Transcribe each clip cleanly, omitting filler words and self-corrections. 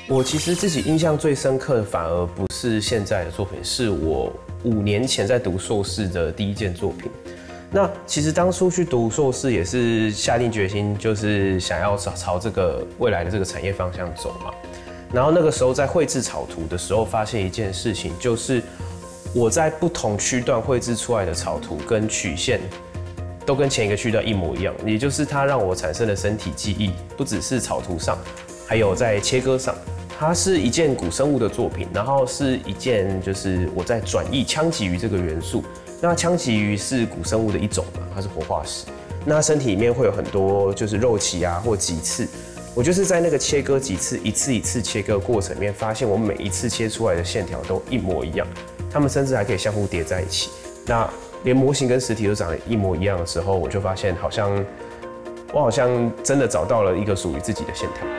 我其实自己印象最深刻的，反而不是现在的作品，是我5年前在读硕士的第一件作品。那其实当初去读硕士也是下定决心，就是想要朝这个未来的这个产业方向走嘛。然后那个时候在绘制草图的时候，发现一件事情，就是我在不同区段绘制出来的草图跟曲线，都跟前一个区段一模一样，也就是它让我产生了身体记忆，不只是草图上，还有在切割上。它是一件古生物的作品，然后是一件就是我在转译枪鲫鱼这个元素。那枪鲫鱼是古生物的一种嘛，它是活化石。那身体里面会有很多就是肉鳍啊或脊刺。我就是在那个切割几次，一次一次切割过程里面，发现我每一次切出来的线条都一模一样，它们甚至还可以相互叠在一起。那连模型跟实体都长得一模一样的时候，我就发现我好像真的找到了一个属于自己的线条。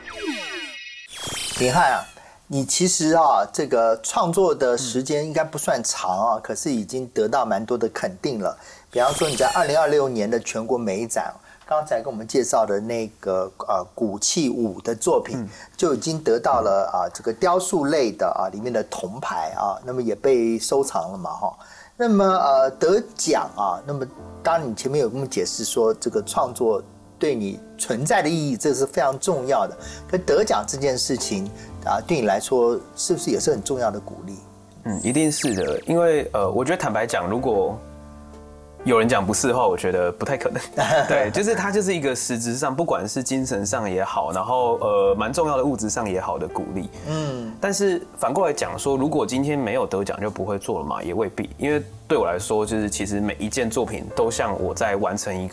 鼎汉啊，你其实这个创作的时间应该不算长啊，可是已经得到蛮多的肯定了。比方说你在2026年的全国美展，刚才跟我们介绍的那个鼓气舞的作品，就已经得到了这个雕塑类的里面的铜牌啊，那么也被收藏了嘛哈。那么得奖啊，那么当然你前面有跟我们解释说这个创作对你存在的意义，这是非常重要的。可得奖这件事情对你来说是不是也是很重要的鼓励？ 一定是的，因为我觉得坦白讲，如果有人讲不是的话，我觉得不太可能。对，就是它就是一个实质上，不管是精神上也好，然后蛮重要的物质上也好的鼓励。但是反过来讲说，如果今天没有得奖就不会做了嘛，也未必。因为对我来说，就是其实每一件作品都像我在完成一